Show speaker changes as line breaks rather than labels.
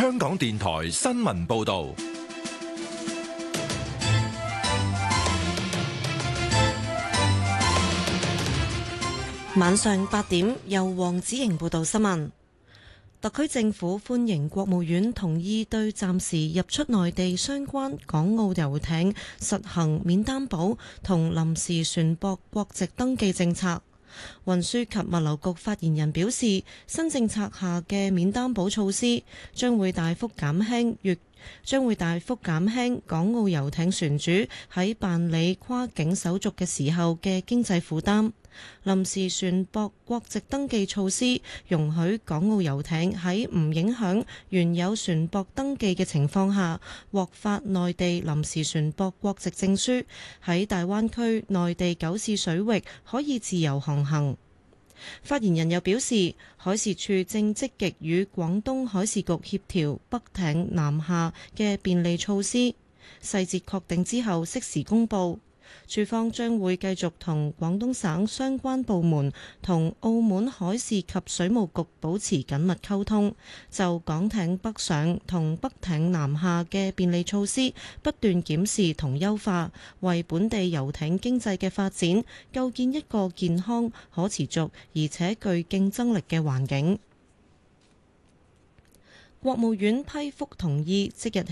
香港電台新聞報道。
晚上8點，由黃子瑩報道新聞。特區政府歡迎國務院同意對暫時入出內地相關港澳遊艇實行免擔保同臨時船舶國籍登記政策。運輸及物流局發言人表示，新政策下嘅免擔保措施將會大幅減輕港澳遊艇船主喺辦理跨境手續嘅時候嘅經濟負擔。臨時船舶國籍登記措施容許港澳遊艇喺唔影響原有船舶登記嘅情況下，獲發內地臨時船舶國籍證書，喺大灣區內地9市水域可以自由航行。發言人又表示，海事處正積極與廣東海事局協調北艇南下嘅便利措施，細節確定之後適時公佈。處方將會繼續同廣東省相關部門同澳門海事及水務局保持緊密溝通，就港艇北上同北艇南下嘅便利措施不斷檢視同優化，為本地遊艇經濟嘅發展構建一個健康、可持續而且具競爭力嘅環境。國務院批覆同意即日起